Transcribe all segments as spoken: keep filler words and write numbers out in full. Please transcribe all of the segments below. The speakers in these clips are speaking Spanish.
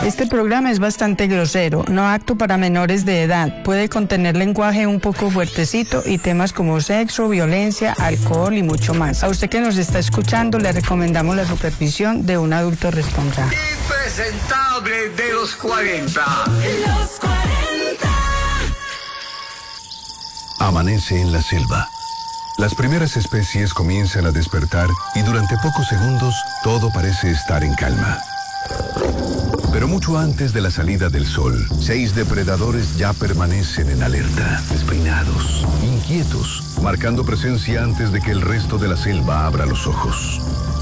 Este programa es bastante grosero, no apto para menores de edad. Puede contener lenguaje un poco fuertecito y temas como sexo, violencia, alcohol y mucho más. A usted que nos está escuchando le recomendamos la supervisión de un adulto responsable. Impresentable de los cuarenta. Los cuarenta. Amanece en la selva. Las primeras especies comienzan a despertar y durante pocos segundos todo parece estar en calma. Pero mucho antes de la salida del sol, seis depredadores ya permanecen en alerta, despeinados, inquietos, marcando presencia antes de que el resto de la selva abra los ojos.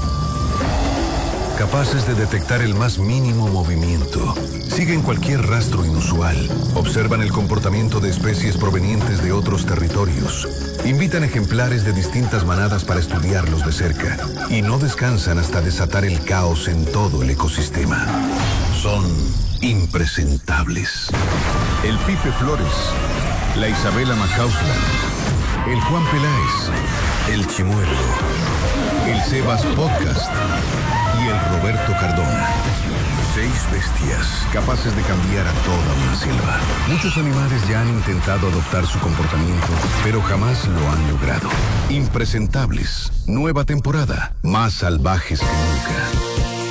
Capaces de detectar el más mínimo movimiento, siguen cualquier rastro inusual, observan el comportamiento de especies provenientes de otros territorios, invitan ejemplares de distintas manadas para estudiarlos de cerca y no descansan hasta desatar el caos en todo el ecosistema. Son impresentables. El Pipe Flores, la Isabela Macausland, el Juan Peláez, el Chimuelo, el Sebas Podcast y el Roberto Cardona. Seis bestias capaces de cambiar a toda una selva. Muchos animales ya han intentado adoptar su comportamiento, pero jamás lo han logrado. Impresentables. Nueva temporada. Más salvajes que nunca.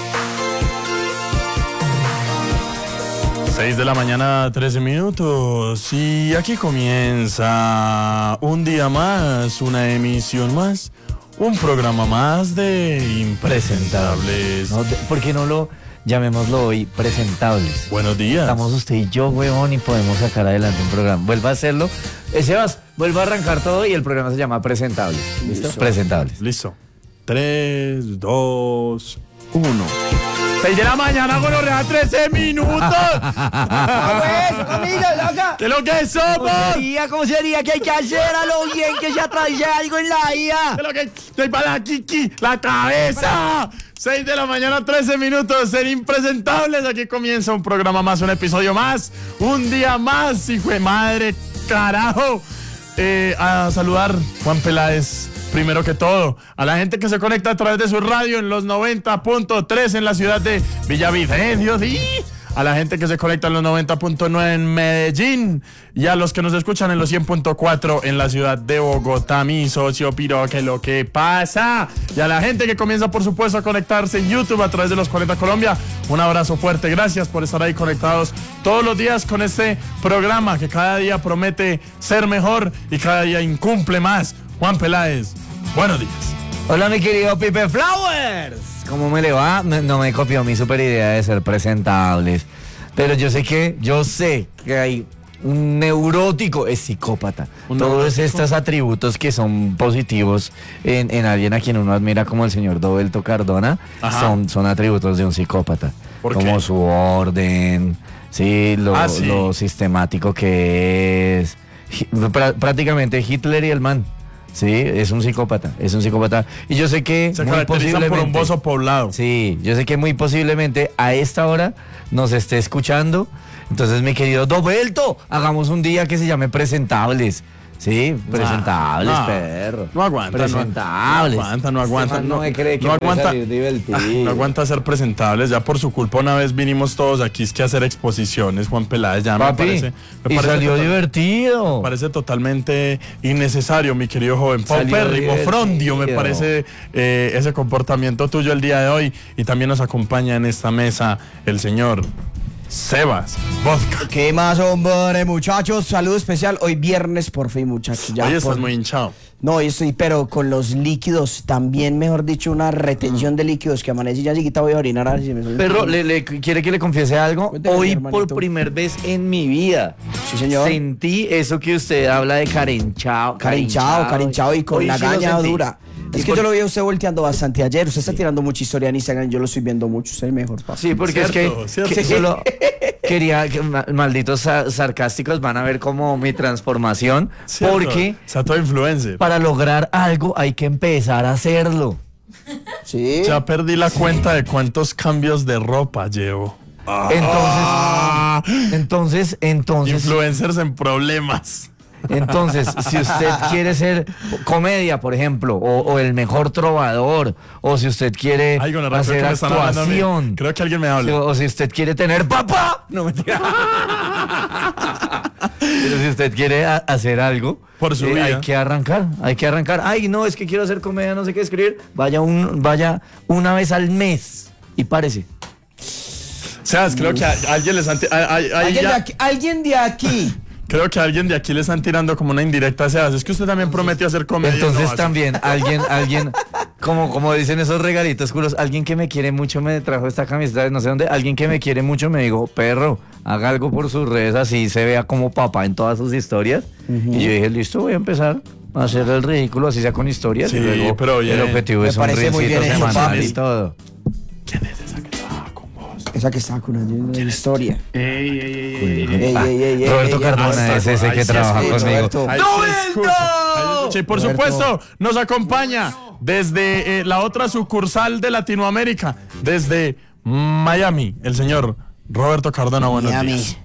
seis de la mañana, trece minutos. Y aquí comienza un día más, una emisión más, un programa más de Impresentables. No, de- ¿Por qué no lo llamémoslo hoy Presentables? Buenos días. Estamos usted y yo, huevón, y podemos sacar adelante un programa. Vuelva a hacerlo. Eh, Sebas, vuelva a arrancar todo y el programa se llama Presentables. ¿Listo? Presentables. Listo. tres, dos, uno. seis de la mañana, gonorrea, trece minutos. eso, Camilo, loca? ¿Qué es lo que somos? ¿Cómo sería? ¿Cómo sería que hay que hacer a lo bien que se atraviese algo en la vida? ¿Qué es lo que estoy para la Kiki? ¡La cabeza! seis de la mañana, trece minutos, ser impresentables. Aquí comienza un programa más, un episodio más, un día más, hijo de madre, carajo. Eh, a saludar, Juan Peláez, primero que todo, a la gente que se conecta a través de su radio en los noventa punto tres en la ciudad de Villavicencio, sí. A la gente que se conecta en los noventa punto nueve en Medellín y a los que nos escuchan en los cien punto cuatro en la ciudad de Bogotá, mi socio Piro, que lo que pasa. Y a la gente que comienza, por supuesto, a conectarse en YouTube a través de los cuarenta Colombia, un abrazo fuerte. Gracias por estar ahí conectados todos los días con este programa que cada día promete ser mejor y cada día incumple más. Juan Peláez, buenos días. Hola, mi querido Pipe Flowers. ¿Cómo me le va? No, no me copió mi super idea de ser presentables. Pero yo sé que, yo sé que hay un neurótico, es psicópata. ¿Un Todos neurótico? estos atributos que son positivos en, en alguien a quien uno admira como el señor Roberto Cardona, Ajá. son, son atributos de un psicópata. ¿Por como qué? su orden, sí, lo, Ah, sí. lo sistemático que es. Hi- prá- prácticamente Hitler y el man. Sí, es un psicópata, es un psicópata. Y yo sé que Se muy caracterizan por un posiblemente- bozo poblado. Sí, yo sé que muy posiblemente a esta hora nos esté escuchando. Entonces, mi querido Roberto, hagamos un día que se llame Presentables. Sí, presentables, no, perro. no aguanta, no- Presentables. no aguanta, no aguanta, Este man no- No, me cree que no puede aguanta. salir divertido. Ah, no aguanta ser presentables, ya por su culpa una vez vinimos todos aquí es que a hacer exposiciones, Juan Peláez, ya me Papi, parece, me y parece salió total- divertido. me parece totalmente innecesario, mi querido joven. Salió Paupérrimo, divertido. frondio, me parece eh, ese comportamiento tuyo el día de hoy. Y también nos acompaña en esta mesa el señor Sebas Vodka. ¿Qué más, hombre, muchachos? Saludo especial. Hoy viernes, por fin, muchachos. Ya Hoy estás por- muy hinchado. No, hoy estoy, pero con los líquidos también, mejor dicho, una retención de líquidos que amanecí ya chiquita, voy a orinar a ver si me suelto. Perro, ¿le, le- ¿quiere que le confiese algo? Cuénteme, Hoy hermanito. por primera vez en mi vida Sí, señor. sentí eso que usted habla de carenchao. Carinchado, carinchado y con Hoy la sí lo gaña sentí. dura. Y Es que por- yo lo vi a usted volteando bastante ayer. Usted está tirando mucha historia en Instagram. Yo lo estoy viendo mucho. Usted es el mejor, papá. Sí, porque Cierto, es cierto. que, que solo quería que ma- malditos sa- sarcásticos van a ver como mi transformación, Cierto, porque o sea, todo influencer. para lograr algo hay que empezar a hacerlo. Sí. Ya perdí la cuenta de cuántos cambios de ropa llevo. Entonces, entonces, entonces, Influencers en problemas. Entonces, si usted quiere ser comedia, por ejemplo, o, o el mejor trovador, o si usted quiere Ay, con la razón hacer que me están hablando a mí. actuación, Creo que alguien me habla. o, o si usted quiere tener papá, no mentira. Pero si usted quiere a- hacer algo, Por su eh, vida. hay que arrancar, hay que arrancar. Ay, no, es que quiero hacer comedia, no sé qué escribir. Vaya un, vaya una vez al mes y párese. Sebas, creo que a, a alguien les han... ti- a- a- ahí ¿Alguien, de ya- aquí, alguien de aquí. Creo que a alguien de aquí le están tirando como una indirecta a Sebas. Es que usted también prometió hacer comedia. y no Entonces hace. también alguien, alguien, como, como dicen esos regalitos culos, alguien que me quiere mucho me trajo esta camiseta de no sé dónde, alguien que me quiere mucho me dijo, perro, haga algo por sus redes así se vea como papá en todas sus historias. Y yo dije, listo, voy a empezar a hacer el ridículo, así sea con historias. Sí, y luego pero bien. el objetivo Me es un parece muy rincito bien hecho, semanal papi. y todo. ¿Quién es esa que trabaja con vos? Esa que estaba con una historia. Ey, ey, ey, ey, ey. Ey, ey, ey, ey, Roberto ey, Cardona ey, es ese ahí que sí trabaja escucho, conmigo. Roberto. Ahí sí escucho, ahí sí escucho. Y por Roberto. supuesto, nos acompaña desde eh, la otra sucursal de Latinoamérica, desde Miami, el señor Roberto Cardona. Buenos Miami. días.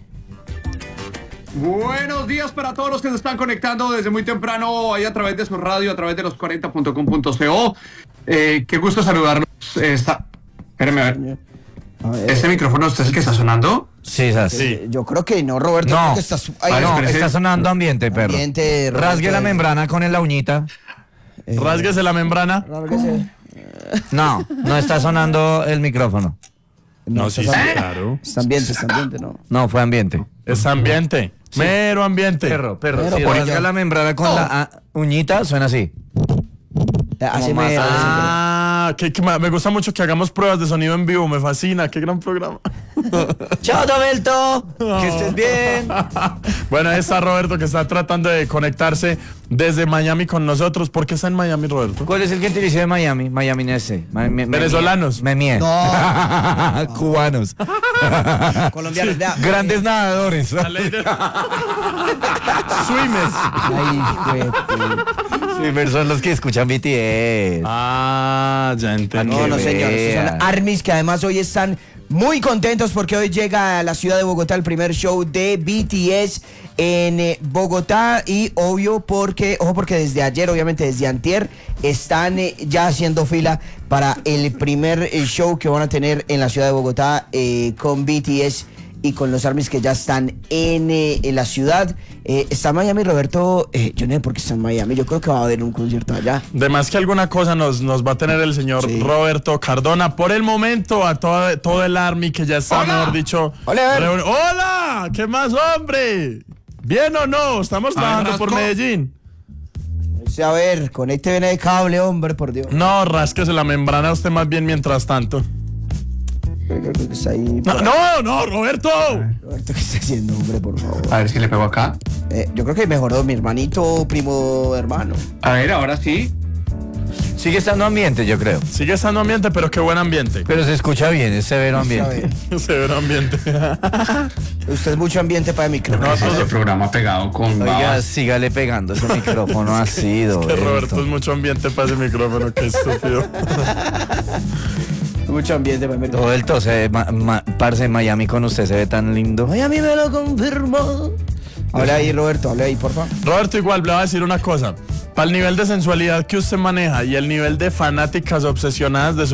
Buenos días para todos los que se están conectando desde muy temprano ahí a través de su radio, a través de los cuarenta punto com punto co. Eh, qué gusto saludarlos. Eh, está... Espérame a ver. A ver, ¿Este micrófono usted es el que está sonando? Sí, esas. Sí. Yo creo que no, Roberto. No, creo que estás, ay, ah, no, espérese. está sonando ambiente, perro. Ambiente, Roberto. Rasgue la membrana con la uñita. Rásguese la membrana. Lárguese. No, no está sonando el micrófono. No, sí, sí, está- claro. Está ambiente, está ambiente, ¿no? No, fue ambiente. Es ambiente. Mero ambiente. Perro, perro. Pero si por rasga ello- la membrana con la ah, uñita, suena así. Hace más- medio- Ah, que, que me me gusta mucho que hagamos pruebas de sonido en vivo. Me fascina. Qué gran programa. Chao, Roberto. Que estés bien. Bueno, ahí está Roberto que está tratando de conectarse desde Miami con nosotros. ¿Por qué está en Miami, Roberto? ¿Cuál es el gentilicio de Miami? Miaminense. Ma- me- me- Venezolanos. Me mie. No. Cubanos. Colombianos, vea. Grandes nadadores. La ley de- Swimmers. Ay, güey, Sí, pero son los que escuchan B T S. Ah, ya entendí. No, no, que señor. Estos vea. son ARMYs que además hoy están muy contentos porque hoy llega a la ciudad de Bogotá el primer show de B T S en eh, Bogotá y obvio porque, ojo porque desde ayer, obviamente desde antier, están eh, ya haciendo fila para el primer eh, show que van a tener en la ciudad de Bogotá eh, con B T S y con los ARMYs que ya están en, eh, en la ciudad. Eh, está en Miami, Roberto. Eh, yo no sé por qué está en Miami. Yo creo que va a haber un concierto allá. De más que alguna cosa nos, nos va a tener el señor Sí. Roberto Cardona. Por el momento, a todo, todo el Army que ya está, Hola. mejor dicho. Hola. reuni- ¡Hola! ¿Qué más, hombre? ¿Bien o no? Estamos A ver, trabajando por Rasco. Medellín. Dice, a ver, conecte bien el cable, hombre, por Dios. No, rásquese la membrana usted más bien mientras tanto. Creo que está ahí. No, por- no, no, Roberto. Roberto, ¿qué está haciendo, hombre, por favor? A ver si le pego acá. Eh, yo creo que mejoró mi hermanito, primo, hermano. A ver, ahora sí. Sigue estando ambiente, yo creo. Sigue estando ambiente, pero qué buen ambiente. Pero se escucha bien, es severo A ambiente. ver, Severo ambiente. usted es mucho ambiente para el micrófono. No, Ese todo- programa pegado con Oiga, babas. sígale pegando ese micrófono así, que Roberto Roberto. es mucho ambiente para ese micrófono, qué estúpido. Mucho ambiente para el micrófono. Roberto, se ve, ma- ma- parce, en Miami con usted se ve tan lindo. Ay, a mí me lo confirmó. Habla ahí, Roberto, habla ahí, por favor. Roberto, igual le voy a decir una cosa. Para el nivel de sensualidad que usted maneja y el nivel de fanáticas obsesionadas de su